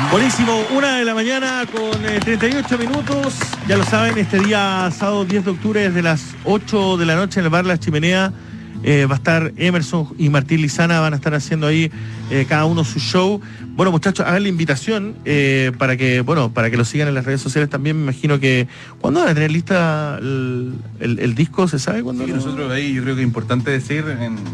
Buenísimo, 1:00 con 38 minutos. Ya lo saben, este día sábado 10 de octubre desde las 8 de la noche en el bar La Chimenea va a estar Emerson y Martín Lizana, van a estar haciendo ahí cada uno su show. Bueno, muchachos, hagan la invitación para que lo sigan en las redes sociales también. Me imagino que ¿cuándo van a tener lista el disco? ¿Se sabe cuándo? Sí, nosotros ahí yo creo que es importante decir,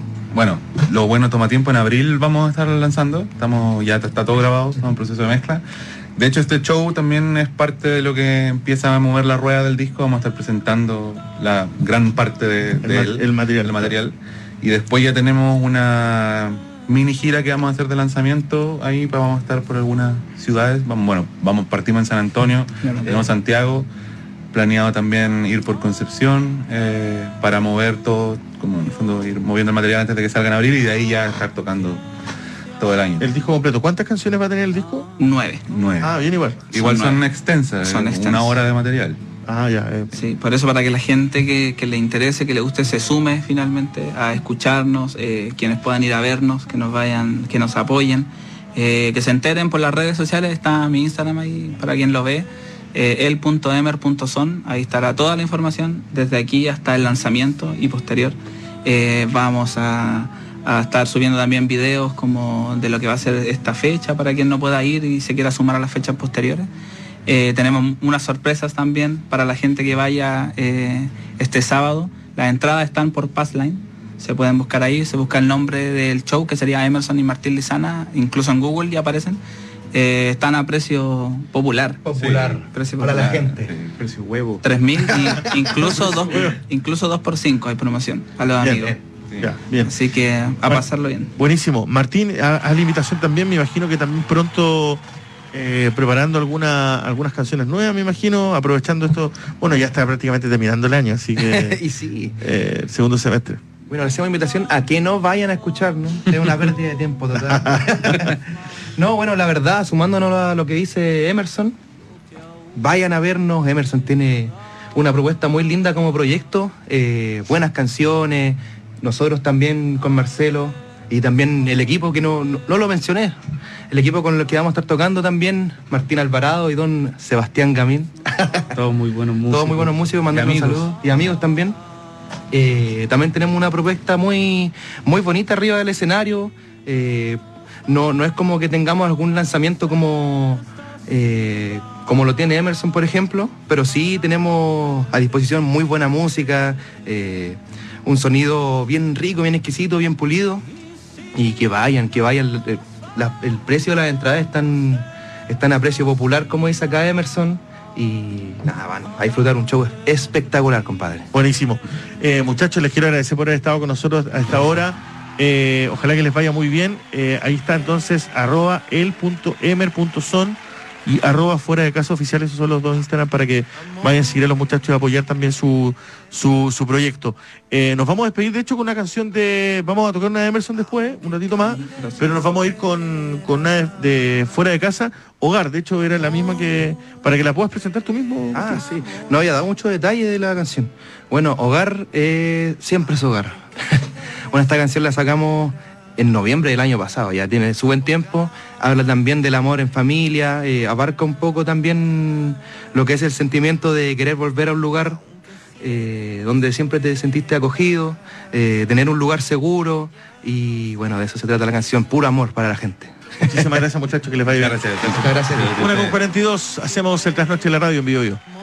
lo bueno toma tiempo, en abril vamos a estar lanzando, ya está todo grabado, estamos en proceso de mezcla. De hecho, este show también es parte de lo que empieza a mover la rueda del disco. Vamos a estar presentando la gran parte del material. Y después ya tenemos una mini gira que vamos a hacer de lanzamiento. Ahí vamos a estar por algunas ciudades. Partimos en San Antonio, tenemos Santiago. Planeado también ir por Concepción para mover todo, como en el fondo ir moviendo el material antes de que salga en abril y de ahí ya estar tocando todo el año. El disco completo, ¿cuántas canciones va a tener el disco? 9. Ah, bien igual. Igual son extensas, una hora de material. Ah, ya. Sí, por eso para que la gente que le interese, que le guste, se sume finalmente a escucharnos, quienes puedan ir a vernos, que nos apoyen, que se enteren por las redes sociales. Está mi Instagram ahí para quien lo ve, el.emer.son, ahí estará toda la información desde aquí hasta el lanzamiento y posterior. Vamos a estar subiendo también videos como de lo que va a ser esta fecha para quien no pueda ir y se quiera sumar a las fechas posteriores. Tenemos unas sorpresas también para la gente que vaya este sábado. Las entradas están por Passline, se pueden buscar ahí, se busca el nombre del show, que sería Emerson y Martín Lizana, incluso en Google ya aparecen. Están a precio popular. Sí, precio para popular. la gente. Precio huevo. 3.000 y incluso 2 por 5 hay promoción a los amigos. Bien. Así que a pasarlo bien. Buenísimo. Martín, a la invitación también, me imagino que también pronto preparando algunas canciones nuevas, me imagino, aprovechando esto. Bueno, ya está prácticamente terminando el año, así que y sí. Segundo semestre. Bueno, le hacemos invitación a que no vayan a escuchar, ¿no? Es una pérdida de tiempo total. No, bueno, la verdad, sumándonos a lo que dice Emerson, vayan a vernos. Emerson tiene una propuesta muy linda como proyecto, buenas canciones. Nosotros también con Marcelo y también el equipo que no lo mencioné, el equipo con el que vamos a estar tocando también, Martín Alvarado y don Sebastián Gamín. Todos muy buenos músicos. Todos muy buenos músicos, mandando un saludo. Y amigos también. También tenemos una propuesta muy, muy bonita arriba del escenario. No es como que tengamos algún lanzamiento como lo tiene Emerson, por ejemplo, pero sí tenemos a disposición muy buena música, un sonido bien rico, bien exquisito, bien pulido, y que vayan, el precio de las entradas están a precio popular, como dice acá Emerson, y nada, van a disfrutar un show espectacular, compadre. Buenísimo. Muchachos, les quiero agradecer por haber estado con nosotros a esta hora. Ojalá que les vaya muy bien. Ahí está entonces @el.emer.son y @fuera de casa oficial. Esos son los dos Instagram para que vayan a seguir a los muchachos y apoyar también su proyecto. Nos vamos a despedir de hecho con una canción vamos a tocar una de Emerson después, un ratito más, pero nos vamos a ir con una de Fuera de Casa, Hogar. De hecho era la misma para que la puedas presentar tú mismo. Ah, sí, no había dado mucho detalle de la canción. Bueno, Hogar siempre es hogar. Bueno, esta canción la sacamos en noviembre del año pasado, ya tiene su buen tiempo, habla también del amor en familia, abarca un poco también lo que es el sentimiento de querer volver a un lugar donde siempre te sentiste acogido, tener un lugar seguro, y bueno, de eso se trata la canción, puro amor para la gente. Muchísimas gracias, muchachos, que les vaya bien. Muchas gracias. 1:42, hacemos el trasnoche de la radio en Vivo Vivo.